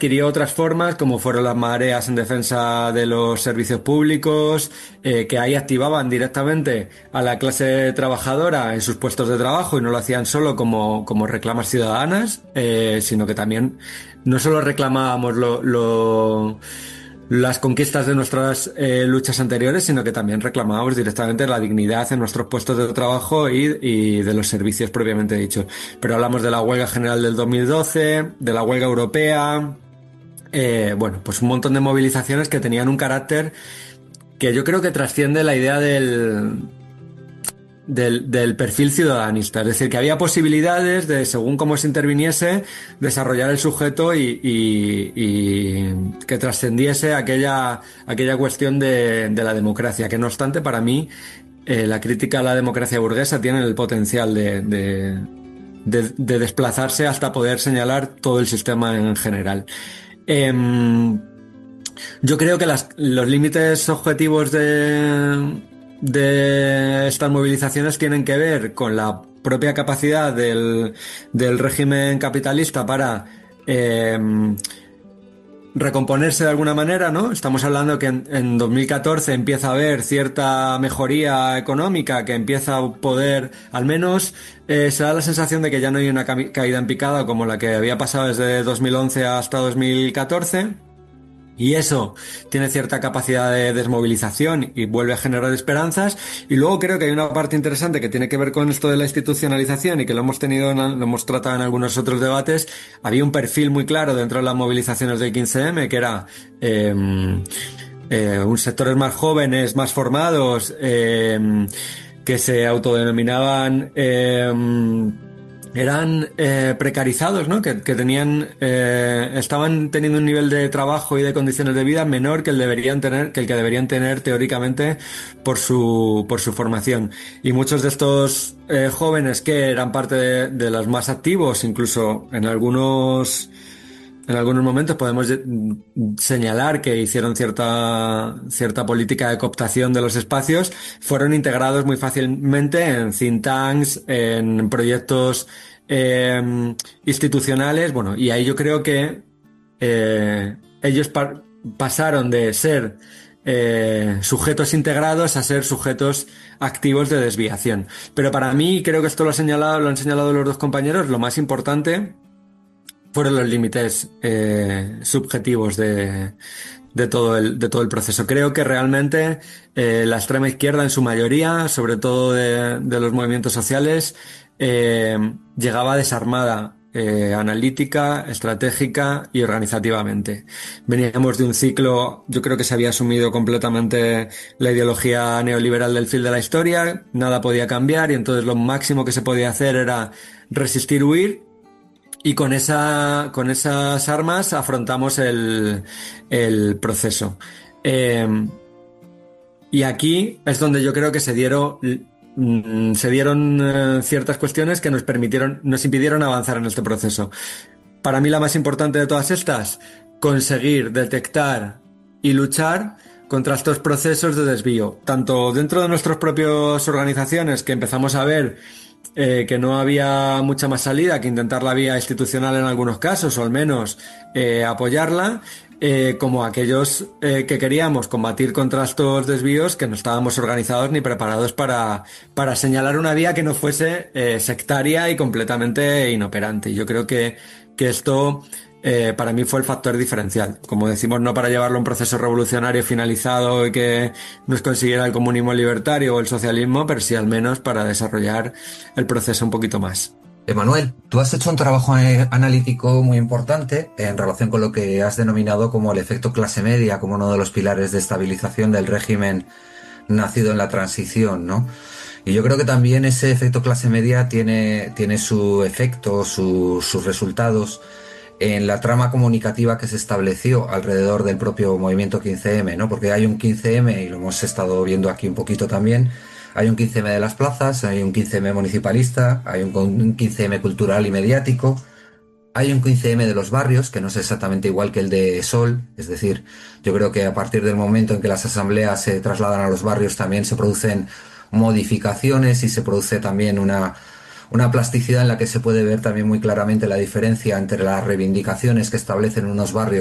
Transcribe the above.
adquirió otras formas, como fueron las mareas en defensa de los servicios públicos, que ahí activaban directamente a la clase trabajadora en sus puestos de trabajo y no lo hacían solo como reclamas ciudadanas, sino que también no solo reclamábamos las conquistas de nuestras luchas anteriores, sino que también reclamábamos directamente la dignidad en nuestros puestos de trabajo y de los servicios propiamente dicho. Pero hablamos de la huelga general del 2012, de la huelga europea, bueno, pues un montón de movilizaciones que tenían un carácter que yo creo que trasciende la idea del perfil ciudadanista. Es decir, que había posibilidades de, según cómo se interviniese, desarrollar el sujeto y que trascendiese aquella cuestión de la democracia, que no obstante, para mí, la crítica a la democracia burguesa tiene el potencial de desplazarse hasta poder señalar todo el sistema en general. Yo creo que los límites objetivos de estas movilizaciones tienen que ver con la propia capacidad del régimen capitalista para recomponerse de alguna manera, ¿no? Estamos hablando que en 2014 empieza a haber cierta mejoría económica, que empieza a poder, al menos se da la sensación de que ya no hay una caída en picada como la que había pasado desde 2011 hasta 2014. Y eso tiene cierta capacidad de desmovilización y vuelve a generar esperanzas. Y luego creo que hay una parte interesante que tiene que ver con esto de la institucionalización y que lo hemos tratado en algunos otros debates. Había un perfil muy claro dentro de las movilizaciones del 15M que era un sectores más jóvenes, más formados, que se autodenominaban eran precarizados, ¿no? Que tenían estaban teniendo un nivel de trabajo y de condiciones de vida menor que el que deberían tener teóricamente por su formación. Y muchos de estos jóvenes que eran parte de los más activos, incluso en algunos momentos podemos señalar que hicieron cierta política de cooptación de los espacios, fueron integrados muy fácilmente en think tanks, en proyectos institucionales, bueno, y ahí yo creo que ellos pasaron de ser sujetos integrados a ser sujetos activos de desviación. Pero para mí, creo que esto lo han señalado los dos compañeros, lo más importante fueron los límites subjetivos de todo el proceso. Creo que realmente la extrema izquierda en su mayoría, sobre todo de los movimientos sociales, llegaba desarmada analítica, estratégica y organizativamente. Veníamos de un ciclo, yo creo que se había asumido completamente la ideología neoliberal del fin de la historia, nada podía cambiar y entonces lo máximo que se podía hacer era resistir, huir. Y con esas armas afrontamos el proceso. Y aquí es donde yo creo que se dieron ciertas cuestiones que nos impidieron avanzar en este proceso. Para mí la más importante de todas estas, conseguir detectar y luchar contra estos procesos de desvío, tanto dentro de nuestras propias organizaciones, que empezamos a ver que no había mucha más salida que intentar la vía institucional en algunos casos, o al menos apoyarla, como aquellos que queríamos combatir contra estos desvíos, que no estábamos organizados ni preparados para señalar una vía que no fuese sectaria y completamente inoperante. Yo creo que esto para mí fue el factor diferencial. Como decimos, no para llevarlo a un proceso revolucionario finalizado y que nos consiguiera el comunismo libertario o el socialismo, pero sí al menos para desarrollar el proceso un poquito más. Emanuel, tú has hecho un trabajo analítico muy importante en relación con lo que has denominado como el efecto clase media, como uno de los pilares de estabilización del régimen nacido en la transición, ¿no? Y yo creo que también ese efecto clase media tiene su efecto, sus resultados en la trama comunicativa que se estableció alrededor del propio movimiento 15M, ¿no? Porque hay un 15M, y lo hemos estado viendo aquí un poquito también, hay un 15M de las plazas, hay un 15M municipalista, hay un 15M cultural y mediático, hay un 15M de los barrios, que no es exactamente igual que el de Sol, es decir, yo creo que a partir del momento en que las asambleas se trasladan a los barrios también se producen modificaciones y se produce también una plasticidad en la que se puede ver también muy claramente la diferencia entre las reivindicaciones que establecen unos barrios